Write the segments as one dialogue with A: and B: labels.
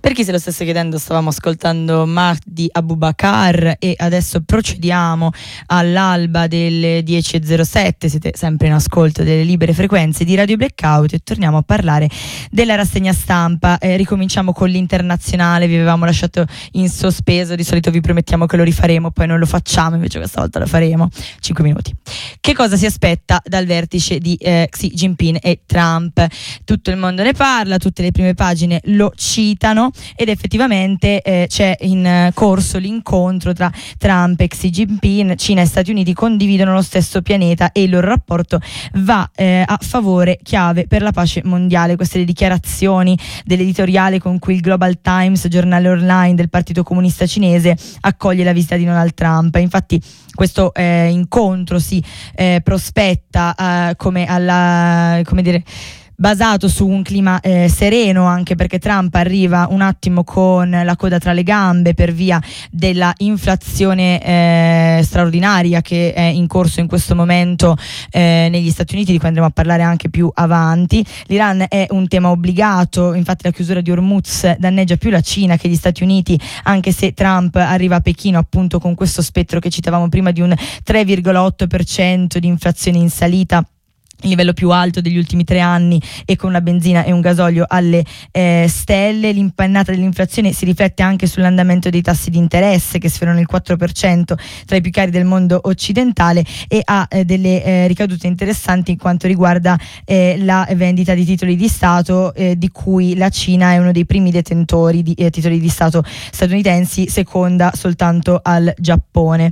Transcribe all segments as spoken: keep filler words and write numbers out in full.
A: Per chi se lo stesse chiedendo, stavamo ascoltando Mahdi Abubakar e adesso procediamo all'alba delle dieci e zero sette. Siete sempre in ascolto delle libere frequenze di Radio Blackout e torniamo a parlare della rassegna stampa. Eh, ricominciamo con l'internazionale. Vi avevamo lasciato in sospeso, di solito vi promettiamo che lo rifaremo, poi non lo facciamo, invece questa volta lo faremo. cinque minuti. Che cosa si aspetta dal vertice di eh, Xi Jinping e Trump? Tutto il mondo ne parla, tutte le prime pagine lo citano ed effettivamente eh, c'è in corso l'incontro tra Trump e Xi Jinping. Cina e Stati Uniti condividono lo stesso pianeta e il loro rapporto va eh, a favore chiave per la pace mondiale. Queste le dichiarazioni dell'editoriale con cui il Global Times, giornale online del Partito Comunista Cinese, accoglie la visita di Donald Trump. Infatti questo eh, incontro si eh, prospetta eh, come alla come dire basato su un clima eh, sereno, anche perché Trump arriva un attimo con la coda tra le gambe per via della inflazione eh, straordinaria che è in corso in questo momento eh, negli Stati Uniti, di cui andremo a parlare anche più avanti. L'Iran è un tema obbligato, infatti la chiusura di Hormuz danneggia più la Cina che gli Stati Uniti, anche se Trump arriva a Pechino appunto con questo spettro che citavamo prima di un tre virgola otto per cento di inflazione in salita, il livello più alto degli ultimi tre anni, e con una benzina e un gasolio alle eh, stelle. L'impennata dell'inflazione si riflette anche sull'andamento dei tassi di interesse che sfiorano il quattro per cento, tra i più cari del mondo occidentale, e ha eh, delle eh, ricadute interessanti in quanto riguarda eh, la vendita di titoli di Stato, eh, di cui la Cina è uno dei primi detentori di eh, titoli di Stato statunitensi, seconda soltanto al Giappone.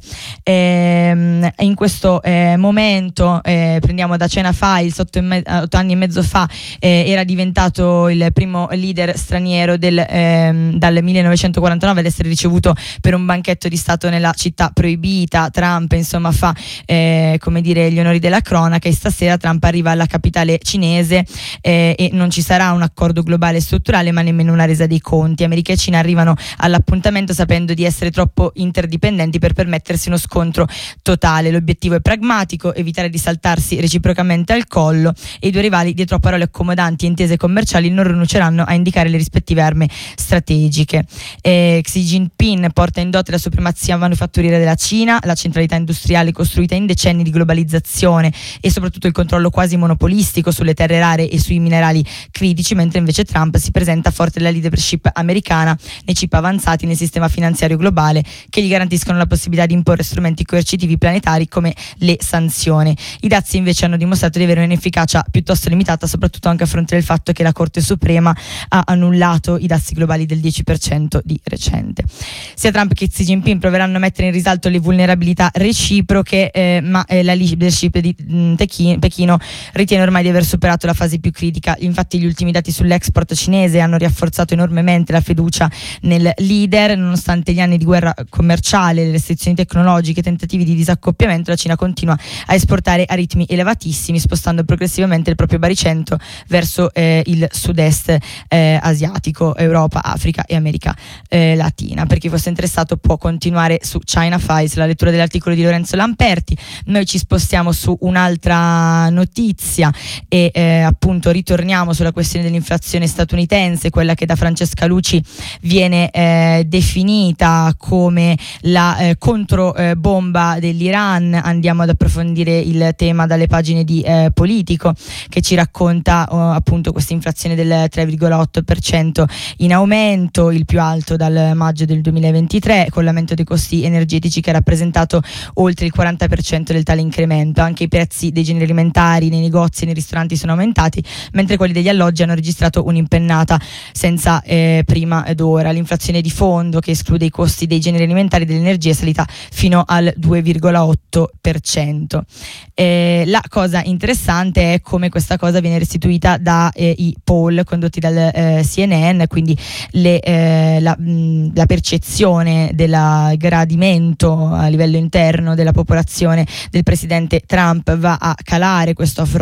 A: Ehm, in questo eh, momento eh, prendiamo da China Files, otto, e me- otto anni e mezzo fa eh, era diventato il primo leader straniero del, ehm, dal millenovecentoquarantanove ad essere ricevuto per un banchetto di Stato nella città proibita. Trump insomma fa eh, come dire gli onori della cronaca, e stasera Trump arriva alla capitale cinese eh, e non ci sarà un accordo globale strutturale ma nemmeno una resa dei conti. America e Cina arrivano all'appuntamento sapendo di essere troppo interdipendenti per permettersi uno scontro totale. L'obiettivo è pragmatico: evitare di saltarsi reciprocamente al collo, e i due rivali, dietro a parole accomodanti e intese commerciali, non rinunceranno a indicare le rispettive armi strategiche. Eh, Xi Jinping porta in dote la supremazia manufatturiera della Cina, la centralità industriale costruita in decenni di globalizzazione e soprattutto il controllo quasi monopolistico sulle terre rare e sui minerali critici, mentre invece Trump si presenta forte della leadership americana nei chip avanzati nel sistema finanziario globale, che gli garantiscono la possibilità di imporre strumenti coercitivi planetari come le sanzioni. I dazi invece hanno dimostrato di avere un'efficacia piuttosto limitata, soprattutto anche a fronte del fatto che la Corte Suprema ha annullato i dazi globali del dieci per cento di recente. Sia Trump che Xi Jinping proveranno a mettere in risalto le vulnerabilità reciproche, eh, ma eh, la leadership di mh, Pechino, Pechino ritiene ormai di aver superato la fase più critica. Infatti gli ultimi dati sull'export cinese hanno rafforzato enormemente la fiducia nel leader. Nonostante gli anni di guerra commerciale, le restrizioni tecnologiche e tentativi di disaccoppiamento, la Cina continua a esportare a ritmi elevatissimi, spostando progressivamente il proprio baricentro verso eh, il sud-est eh, asiatico, Europa, Africa e America eh, Latina. Per chi fosse interessato può continuare su China Files la lettura dell'articolo di Lorenzo Lamperti. Noi ci spostiamo su un'altra notizia e eh, appunto ritorniamo sulla questione dell'inflazione statunitense, quella che da Francesca Luci viene eh, definita come la eh, controbomba eh, dell'Iran. Andiamo ad approfondire il tema dalle pagine di eh, Politico, che ci racconta oh, appunto questa inflazione del tre virgola otto per cento in aumento, il più alto dal maggio del duemilaventitré, con l'aumento dei costi energetici che ha rappresentato oltre il quaranta per cento del tale incremento. Anche i prezzi dei generi alimentari nei negozi e nei ristoranti sono aumentati, mentre quelli degli alloggi hanno registrato un'impennata senza eh, prima d'ora. L'inflazione di fondo, che esclude i costi dei generi alimentari e dell'energia, è salita fino al due virgola otto per cento. Eh, la cosa interessante è come questa cosa viene restituita da eh, i poll condotti dal eh, C N N, quindi le, eh, la, mh, la percezione del gradimento a livello interno della popolazione del presidente Trump va a calare. Questo a fronte